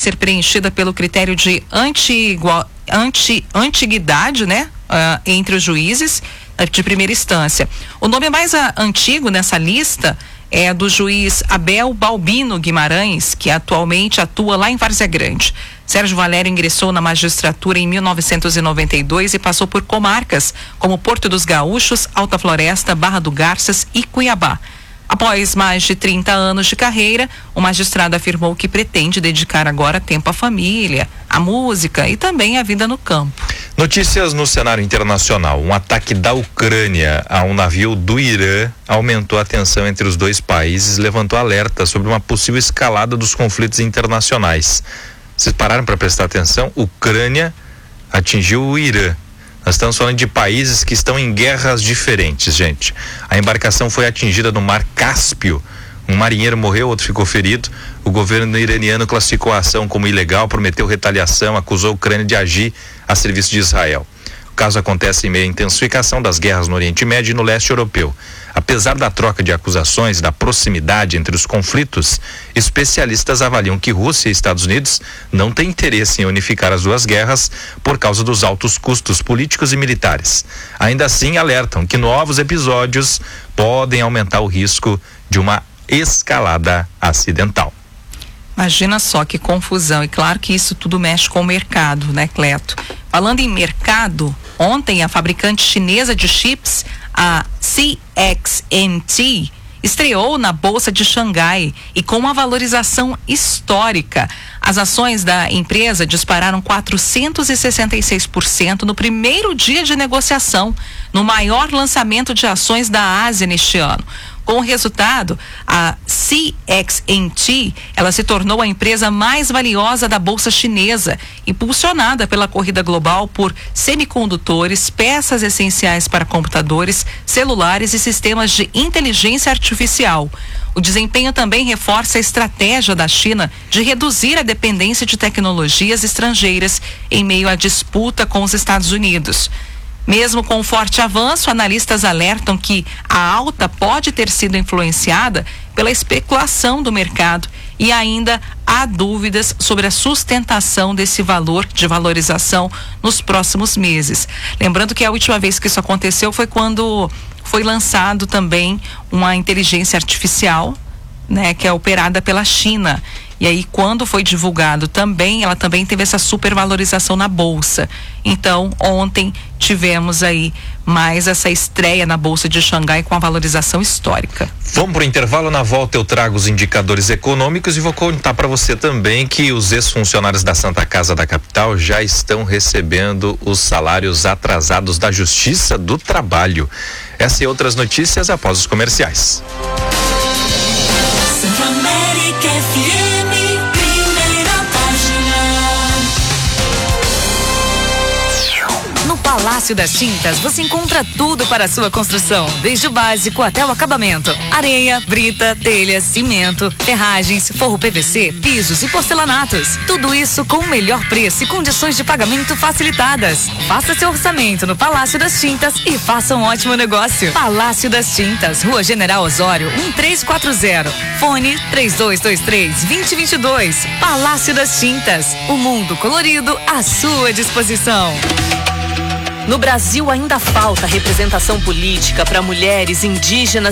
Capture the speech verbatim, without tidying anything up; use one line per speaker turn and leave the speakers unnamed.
ser preenchida pelo critério de anti-igual, anti, antiguidade, né? Uh, entre os juízes uh, de primeira instância. O nome mais uh, antigo nessa lista é do juiz Abel Balbino Guimarães, que atualmente atua lá em Várzea Grande. Sérgio Valério ingressou na magistratura em mil novecentos e noventa e dois e passou por comarcas como Porto dos Gaúchos, Alta Floresta, Barra do Garças e Cuiabá. Após mais de trinta anos de carreira, o magistrado afirmou que pretende dedicar agora tempo à família, à música e também à vida no campo.
Notícias no cenário internacional. Um ataque da Ucrânia a um navio do Irã aumentou a tensão entre os dois países e levantou alerta sobre uma possível escalada dos conflitos internacionais. Vocês pararam para prestar atenção? Ucrânia atingiu o Irã. Nós estamos falando de países que estão em guerras diferentes, gente. A embarcação foi atingida no Mar Cáspio. Um marinheiro morreu, outro ficou ferido. O governo iraniano classificou a ação como ilegal, prometeu retaliação, acusou a Ucrânia de agir a serviço de Israel. O caso acontece em meio à intensificação das guerras no Oriente Médio e no leste europeu. Apesar da troca de acusações e da proximidade entre os conflitos, especialistas avaliam que Rússia e Estados Unidos não têm interesse em unificar as duas guerras por causa dos altos custos políticos e militares. Ainda assim, alertam que novos episódios podem aumentar o risco de uma escalada acidental.
Imagina só que confusão, e claro que isso tudo mexe com o mercado, né, Cleto? Falando em mercado, ontem a fabricante chinesa de chips, a C X M T, estreou na Bolsa de Xangai e com uma valorização histórica. As ações da empresa dispararam quatrocentos e sessenta e seis por cento no primeiro dia de negociação, no maior lançamento de ações da Ásia neste ano. Com o resultado, a C X M T, ela se tornou a empresa mais valiosa da bolsa chinesa, impulsionada pela corrida global por semicondutores, peças essenciais para computadores, celulares e sistemas de inteligência artificial. O desempenho também reforça a estratégia da China de reduzir a dependência de tecnologias estrangeiras em meio à disputa com os Estados Unidos. Mesmo com um forte avanço, analistas alertam que a alta pode ter sido influenciada pela especulação do mercado e ainda há dúvidas sobre a sustentação desse valor de valorização nos próximos meses. Lembrando que a última vez que isso aconteceu foi quando foi lançado também uma inteligência artificial, né, que é operada pela China. E aí, quando foi divulgado também, ela também teve essa supervalorização na Bolsa. Então, ontem tivemos aí mais essa estreia na Bolsa de Xangai com a valorização histórica.
Vamos para o intervalo, na volta eu trago os indicadores econômicos e vou contar para você também que os ex-funcionários da Santa Casa da Capital já estão recebendo os salários atrasados da Justiça do Trabalho. Essa e outras notícias após os comerciais.
Palácio das Tintas, você encontra tudo para a sua construção, desde o básico até o acabamento: areia, brita, telha, cimento, ferragens, forro P V C, pisos e porcelanatos. Tudo isso com o melhor preço e condições de pagamento facilitadas. Faça seu orçamento no Palácio das Tintas e faça um ótimo negócio. Palácio das Tintas, Rua General Osório, um três quatro zero. Fone três dois dois três, dois zero dois dois. Palácio das Tintas, o mundo colorido à sua disposição.
No Brasil ainda falta representação política para mulheres indígenas